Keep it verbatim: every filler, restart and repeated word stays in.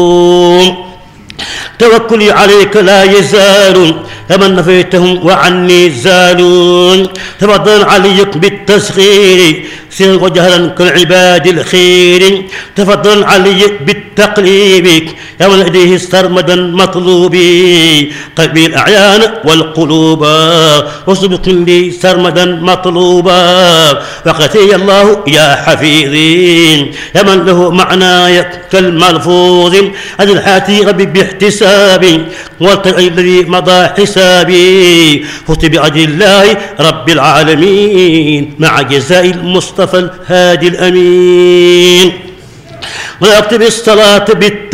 توكلي عليك لا يزال فمن نفيتهم وعني زالون. تفضل عليك بالتسخير سرا وجهرا كالعباد الخير. تفضل علي بالتقليب يا من لديه سرمدا مطلوبي. قلبي الأعيان والقلوب وسبق لي سرمدا مطلوبا. وقتي الله يا حفيظي يا من له معناي كالملفوظ. أجل حاتي ربي باحتسابي والقي الذي مضى حسابي. فزت بأجل الله رب العالمين مع جزاء المصطفى الهادي الأمين. وأكتب الصلاة بالتقوى